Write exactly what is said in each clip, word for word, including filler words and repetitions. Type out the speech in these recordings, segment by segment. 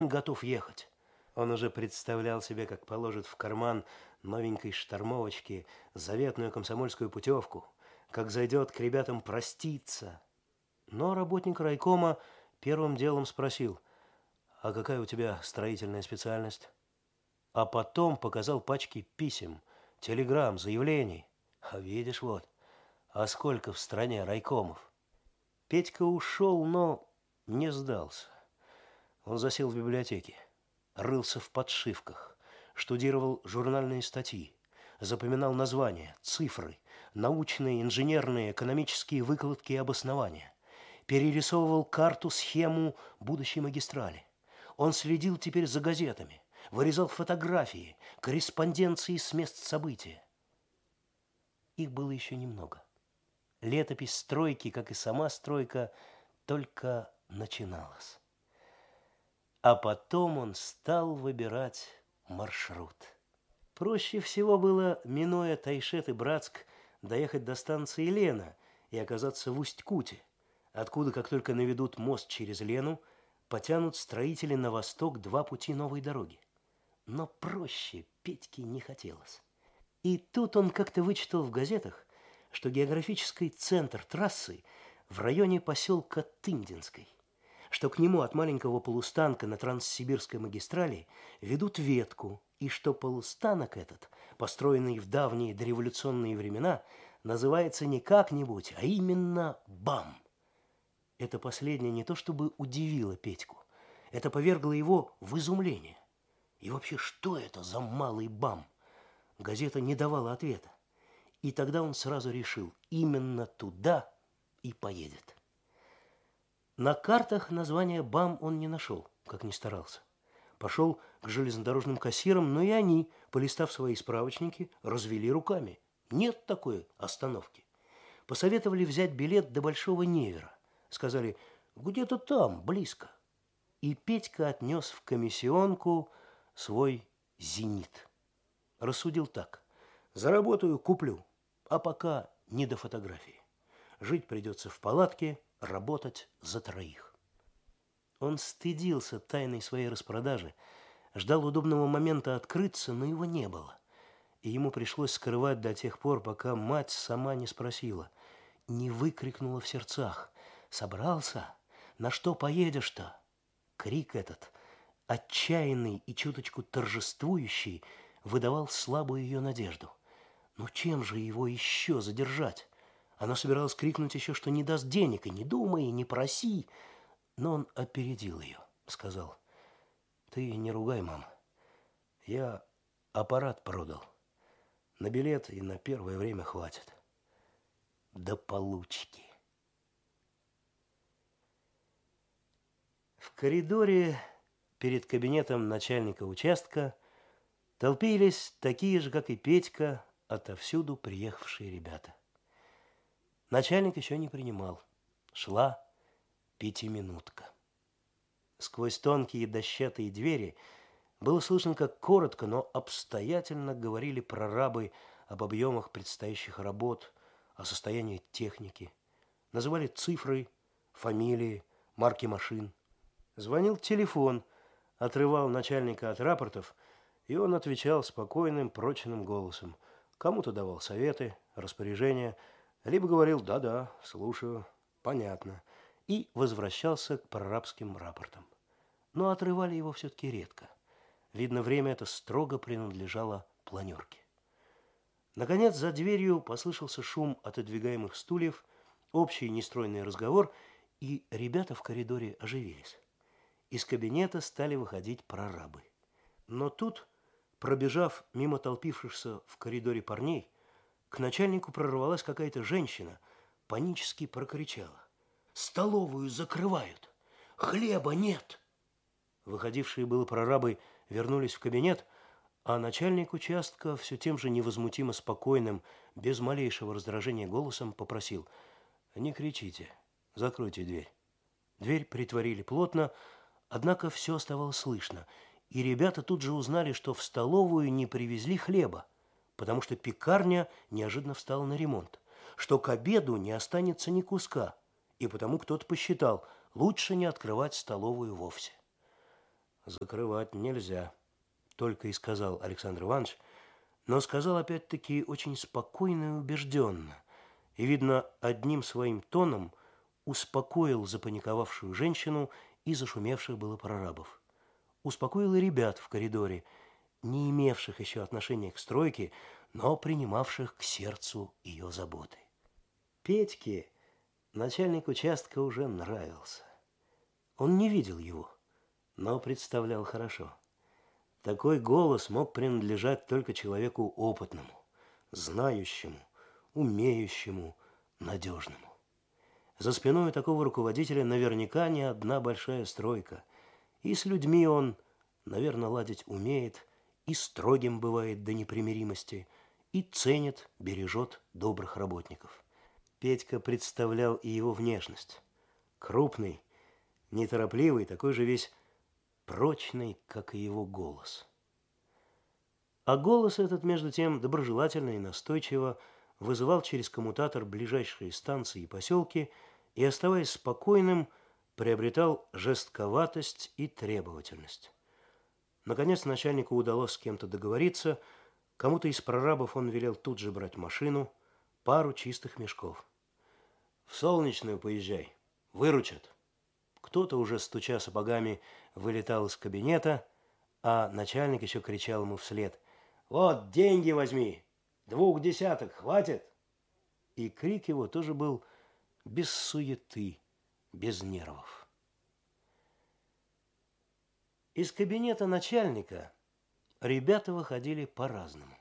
готов ехать. Он уже представлял себе, как положит в карман новенькой штормовочки заветную комсомольскую путевку, как зайдет к ребятам проститься. Но работник райкома первым делом спросил: «А какая у тебя строительная специальность?» А потом показал пачки писем, телеграмм, заявлений. А видишь, вот, а сколько в стране райкомов. Петька ушел, но не сдался. Он засел в библиотеке, рылся в подшивках, штудировал журнальные статьи, запоминал названия, цифры, научные, инженерные, экономические выкладки и обоснования, перерисовывал карту-схему будущей магистрали. Он следил теперь за газетами, вырезал фотографии, корреспонденции с мест события. Их было еще немного. Летопись стройки, как и сама стройка, только начиналась. А потом он стал выбирать маршрут. Проще всего было, минуя Тайшет и Братск, доехать до станции Лена и оказаться в Усть-Куте, откуда, как только наведут мост через Лену, потянут строители на восток два пути новой дороги. Но проще Петьке не хотелось. И тут он как-то вычитал в газетах, что географический центр трассы в районе поселка Тындинской, что к нему от маленького полустанка на Транссибирской магистрали ведут ветку, и что полустанок этот, построенный в давние дореволюционные времена, называется не как-нибудь, а именно БАМ. Это последнее не то чтобы удивило Петьку, это повергло его в изумление. И вообще, что это за малый БАМ? Газета не давала ответа. И тогда он сразу решил, именно туда и поедет. На картах название БАМ он не нашел, как ни старался. Пошел к железнодорожным кассирам, но и они, полистав свои справочники, развели руками. Нет такой остановки. Посоветовали взять билет до Большого Невера. Сказали, где-то там, близко. И Петька отнес в комиссионку свой «Зенит». Рассудил так: заработаю, куплю, а пока не до фотографии. Жить придется в палатке, работать за троих. Он стыдился тайной своей распродажи, ждал удобного момента открыться, но его не было. И ему пришлось скрывать до тех пор, пока мать сама не спросила, не выкрикнула в сердцах: «Собрался? На что поедешь-то?» Крик этот, отчаянный и чуточку торжествующий, выдавал слабую ее надежду. Ну чем же его еще задержать? Она собиралась крикнуть еще, что не даст денег, и не думай, и не проси. Но он опередил ее, сказал: «Ты не ругай, мама. Я аппарат продал. На билет и на первое время хватит. До получки». В коридоре перед кабинетом начальника участка толпились такие же, как и Петька, отовсюду приехавшие ребята. Начальник еще не принимал. Шла пятиминутка. Сквозь тонкие дощатые двери было слышно, как коротко, но обстоятельно говорили прорабы об объемах предстоящих работ, о состоянии техники. Называли цифры, фамилии, марки машин. Звонил телефон, отрывал начальника от рапортов, и он отвечал спокойным, прочным голосом. Кому-то давал советы, распоряжения, либо говорил «да-да, слушаю, понятно», и возвращался к прорабским рапортам. Но отрывали его все-таки редко. Видно, время это строго принадлежало планерке. Наконец, за дверью послышался шум отодвигаемых стульев, общий нестройный разговор, и ребята в коридоре оживились. Из кабинета стали выходить прорабы. Но тут, пробежав мимо толпившихся в коридоре парней, к начальнику прорвалась какая-то женщина, панически прокричала: «Столовую закрывают! Хлеба нет!» Выходившие было прорабы вернулись в кабинет, а начальник участка все тем же невозмутимо спокойным, без малейшего раздражения голосом попросил: «Не кричите, закройте дверь». Дверь притворили плотно, однако все оставалось слышно, и ребята тут же узнали, что в столовую не привезли хлеба, потому что пекарня неожиданно встала на ремонт, что к обеду не останется ни куска, и потому кто-то посчитал, лучше не открывать столовую вовсе. Закрывать нельзя, только и сказал Александр Иванович, но сказал опять-таки очень спокойно и убежденно, и, видно, одним своим тоном успокоил запаниковавшую женщину и зашумевших было прорабов. Успокоил и ребят в коридоре, не имевших еще отношения к стройке, но принимавших к сердцу ее заботы. Петьке начальник участка уже нравился. Он не видел его, но представлял хорошо. Такой голос мог принадлежать только человеку опытному, знающему, умеющему, надежному. За спиной такого руководителя наверняка не одна большая стройка. И с людьми он, наверное, ладить умеет, и строгим бывает до непримиримости, и ценит, бережет добрых работников. Петька представлял и его внешность. Крупный, неторопливый, такой же весь прочный, как и его голос. А голос этот, между тем, доброжелательно и настойчиво вызывал через коммутатор ближайшие станции и поселки и, оставаясь спокойным, приобретал жестковатость и требовательность. Наконец начальнику удалось с кем-то договориться. Кому-то из прорабов он велел тут же брать машину, пару чистых мешков. «В Солнечную поезжай, выручат». Кто-то, уже стуча сапогами, вылетал из кабинета, а начальник еще кричал ему вслед: «Вот, деньги возьми! Двух десяток хватит!» И крик его тоже был без суеты, без нервов. Из кабинета начальника ребята выходили по-разному.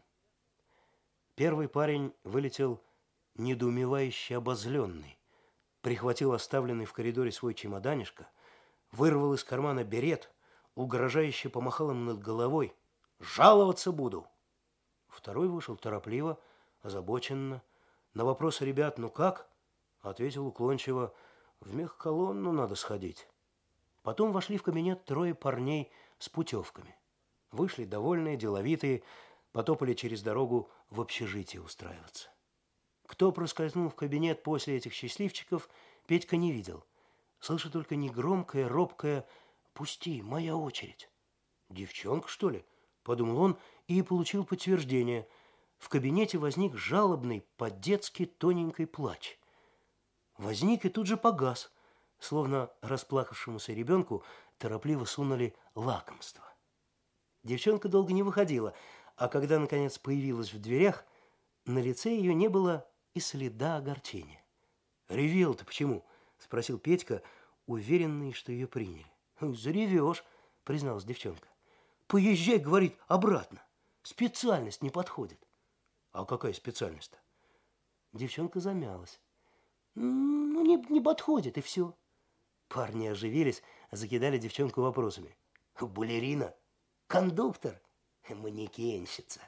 Первый парень вылетел недоумевающе обозленный, прихватил оставленный в коридоре свой чемоданишко, вырвал из кармана берет, угрожающе помахал им над головой: «Жаловаться буду!» Второй вышел торопливо, озабоченно. На вопрос ребят: «Ну как?» ответил уклончиво: «В мехколонну надо сходить». Потом вошли в кабинет трое парней с путевками. Вышли довольные, деловитые, потопали через дорогу в общежитие устраиваться. Кто проскользнул в кабинет после этих счастливчиков, Петька не видел. Слышит только негромкое, робкое: «Пусти, моя очередь». «Девчонка, что ли?» – подумал он и получил подтверждение. В кабинете возник жалобный, по-детски тоненький плач. Возник и тут же погас, словно расплакавшемуся ребенку торопливо сунули лакомство. Девчонка долго не выходила, а когда, наконец, появилась в дверях, на лице ее не было и следа огорчения. «Ревел-то почему?» – спросил Петька, уверенный, что ее приняли. «Заревешь», – призналась девчонка. «Поезжай, — говорит, — обратно. Специальность не подходит». «А какая специальность-то?» Девчонка замялась. «Ну, не, не подходит, и все». Парни оживились, закидали девчонку вопросами. «Балерина? Кондуктор? Манекенщица?»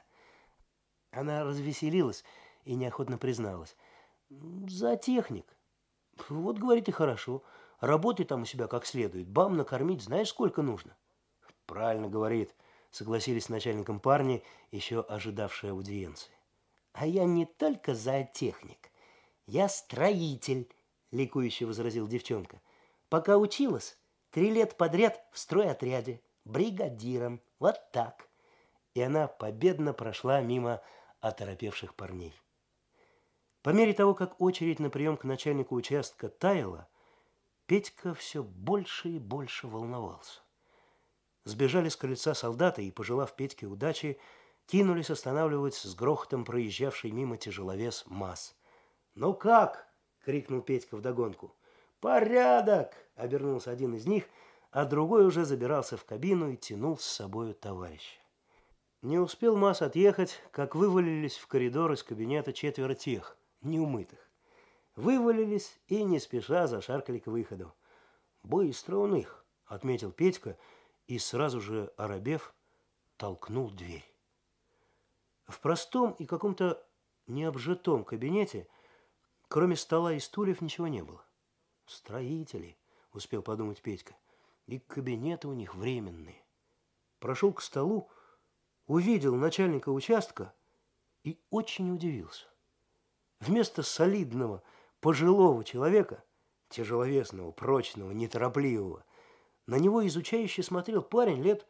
Она развеселилась и неохотно призналась: «Зоотехник. Вот, говорит, и хорошо. Работай там у себя как следует. Бам накормить знаешь, сколько нужно». «Правильно говорит», — согласились с начальником парни, еще ожидавшие аудиенции. «А я не только зоотехник, я строитель», — ликующе возразил девчонка. «Пока училась, три лет подряд в стройотряде, бригадиром. Вот так». И она победно прошла мимо оторопевших парней. По мере того, как очередь на прием к начальнику участка таяла, Петька все больше и больше волновался. Сбежали с крыльца солдаты и, пожелав Петьке удачи, кинулись останавливать с грохотом проезжавший мимо тяжеловес МАЗ. «Ну как?» — крикнул Петька вдогонку. «Порядок!» — обернулся один из них, а другой уже забирался в кабину и тянул с собою товарища. Не успел МАЗ отъехать, как вывалились в коридор из кабинета четверо тех, неумытых. Вывалились и не спеша зашаркали к выходу. «Быстро он их!» — отметил Петька и, сразу же оробев, толкнул дверь. В простом и каком-то необжитом кабинете, кроме стола и стульев, ничего не было. «Строители», — успел подумать Петька, — «и кабинеты у них временные». Прошел к столу, увидел начальника участка и очень удивился. Вместо солидного, пожилого человека, тяжеловесного, прочного, неторопливого, На него изучающе смотрел парень лет